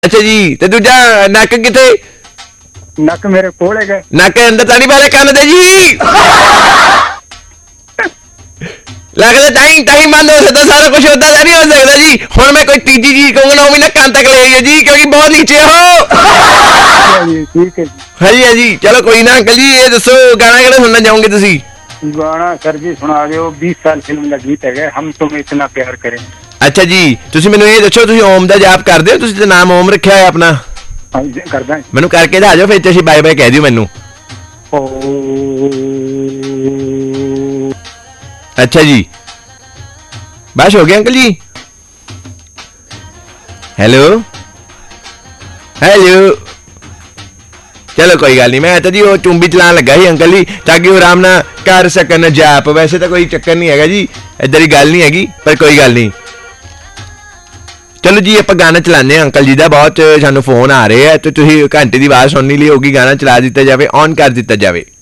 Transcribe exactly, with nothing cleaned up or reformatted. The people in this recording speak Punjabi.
ਅੱਛਾ ਜੀ, ਤੇ ਦੂਜਾ ਨੱਕ ਕਿੱਥੇ? ਨੱਕ ਮੇਰੇ ਕੋਲ ਹੈਗਾ। ਨੱਕ ਅੰਦਰ ਤਾਂ ਨਹੀਂ ਪਾ ਕੰਨ ਦੇ ਜੀ। ਲੱਗਦਾ ਟਾਈਮ ਟਾਈਮ ਬੰਦ ਹੋ ਸਕਦਾ, ਸਾਰਾ ਕੁਝ ਓਦਾਂ ਦਾ ਨਹੀਂ ਹੋ ਸਕਦਾ ਜੀ। ਹੁਣ ਮੈਂ ਕੋਈ ਤੀਜੀ ਚੀਜ਼ ਕਹੂੰਗਾ ਨਾ ਉਹ ਵੀ ਨਾ ਕੰਨ ਤੱਕ ਲੈ ਆਈਏ ਜੀ, ਕਿਉਂਕਿ ਬਹੁਤ ਨੀਚੇ ਹੋ। ਠੀਕ ਹੈ ਜੀ। ਹਾਂਜੀ ਹਾਂਜੀ, ਚਲੋ ਕੋਈ ਨਾ ਅੰਕਲ ਜੀ। ਇਹ ਦੱਸੋ ਗਾਣਾ ਕਿਹੜਾ ਸੁਣਨਾ ਚਾਹੋਗੇ ਤੁਸੀਂ? ਗਾਣਾ ਸਰ ਜੀ ਸੁਣਾ ਦਿਓ। बीस साल फिल्म ਦਾ ਗੀਤ ਹੈਗਾ, ਹਮ ਤੁਮ ਇਤਨਾ ਪਿਆਰ ਕਰੇ। ਅੱਛਾ ਜੀ, ਤੁਸੀਂ ਮੈਨੂੰ ਇਹ ਦੱਸੋ ਤੁਸੀਂ ਓਮ ਦਾ ਜਾਪ ਕਰਦੇ ਹੋ? ਤੁਸੀਂ ਤਾਂ ਨਾਮ ਓਮ ਰੱਖਿਆ ਹੋਇਆ ਆਪਣਾ। ਹਾਂਜੀ ਕਰਦਾ। ਮੈਨੂੰ ਕਰਕੇ ਦੱਸ ਦਿਓ, ਫਿਰ ਤੁਸੀਂ ਬਾਏ ਬਾਏ ਕਹਿ ਦਿਓ ਮੈਨੂੰ। ਅੱਛਾ ਜੀ, ਬਸ ਹੋ ਗਿਆ ਅੰਕਲ ਜੀ। ਹੈਲੋ ਹੈਲੋ, ਚਲੋ ਕੋਈ ਗੱਲ ਨਹੀਂ। ਮੈਂ ਤਾਂ ਜੀ ਉਹ ਚੁੰਬੀ ਚਲਾਉਣ ਲੱਗਾ ਸੀ ਅੰਕਲ ਜੀ, ਤਾਂ ਕਿ ਉਹ ਆਰਾਮ ਨਾਲ ਕਰ ਸਕਣ ਜਾਪ। ਵੈਸੇ ਤਾਂ ਕੋਈ ਚੱਕਰ ਨਹੀਂ ਹੈਗਾ ਜੀ, ਇੱਧਰ ਦੀ ਗੱਲ ਨਹੀਂ ਹੈਗੀ, ਪਰ ਕੋਈ ਗੱਲ ਨਹੀਂ। ਚਲੋ ਜੀ ਆਪਾਂ ਗਾਣਾ ਚਲਾਉਂਦੇ ਹਾਂ ਅੰਕਲ ਜੀ ਦਾ। ਬਹੁਤ ਸਾਨੂੰ ਫੋਨ ਆ ਰਹੇ ਆ, ਤੇ ਤੁਸੀਂ ਘੰਟੇ ਦੀ ਆਵਾਜ਼ ਸੁਣਨੀ ਲਈ ਹੋਗੀ। ਗਾਣਾ ਚਲਾ ਦਿੱਤਾ ਜਾਵੇ, ਔਨ ਕਰ ਦਿੱਤਾ ਜਾਵੇ।